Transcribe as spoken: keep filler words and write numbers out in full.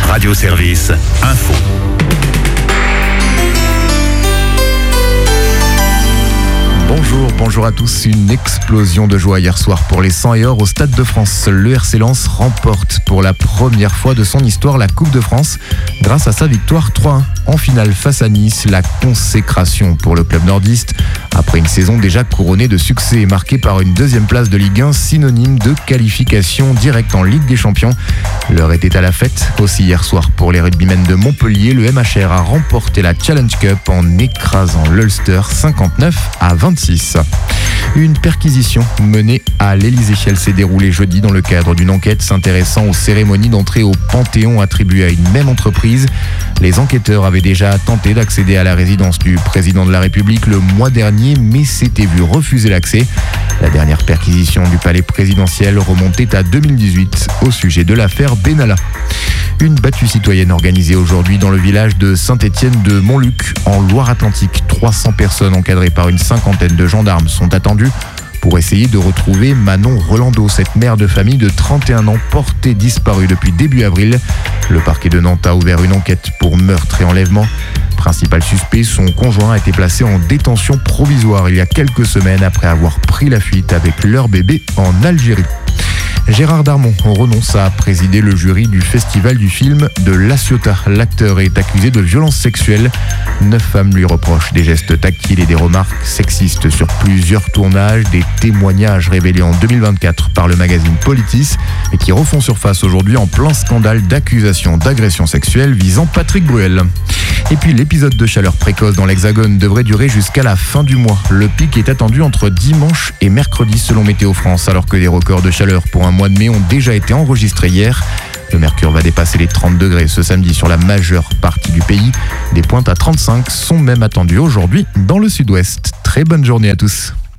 Radio Service Info. Bonjour, bonjour à tous. Une explosion de joie hier soir pour les cent et or au Stade de France. Le R C Lens remporte pour la première fois de son histoire la Coupe de France grâce à sa victoire trois un en finale face à Nice. La consécration pour le club nordiste après une saison déjà couronnée de succès et marquée par une deuxième place de Ligue un, synonyme de qualification directe en Ligue des Champions. L'heure était à la fête aussi hier soir pour les rugbymen de Montpellier. Le M H R a remporté la Challenge Cup en écrasant l'Ulster cinquante-neuf à vingt-six. Une perquisition menée à l'Élysée. Elle s'est déroulée jeudi dans le cadre d'une enquête s'intéressant aux cérémonies d'entrée au Panthéon attribuées à une même entreprise. Les enquêteurs avaient déjà tenté d'accéder à la résidence du président de la République le mois dernier, mais s'étaient vu refuser l'accès. La dernière perquisition du palais présidentiel remontait à deux mille dix-huit au sujet de l'affaire Benalla. Une battue citoyenne organisée aujourd'hui dans le village de Saint-Étienne de Montluc, en Loire-Atlantique. trois cents personnes encadrées par une cinquantaine de gendarmes sont attendues pour essayer de retrouver Manon Rolando, cette mère de famille de trente et un ans portée disparue depuis début avril. Le parquet de Nantes a ouvert une enquête pour meurtre et enlèvement. Principal suspect, son conjoint a été placé en détention provisoire il y a quelques semaines après avoir pris la fuite avec leur bébé en Algérie. Gérard Darmon renonce à présider le jury du festival du film de La Ciotat. L'acteur est accusé de violences sexuelles. Neuf femmes lui reprochent des gestes tactiles et des remarques sexistes sur plusieurs tournages, des témoignages révélés en deux mille vingt-quatre par le magazine Politis et qui refont surface aujourd'hui en plein scandale d'accusations d'agression sexuelle visant Patrick Bruel. Et puis l'épisode de chaleur précoce dans l'Hexagone devrait durer jusqu'à la fin du mois. Le pic est attendu entre dimanche et mercredi selon Météo France, alors que les records de chaleur pour un mois de mai ont déjà été enregistrés hier. Le mercure va dépasser les trente degrés ce samedi sur la majeure partie du pays. Des pointes à trente-cinq sont même attendues aujourd'hui dans le sud-ouest. Très bonne journée à tous.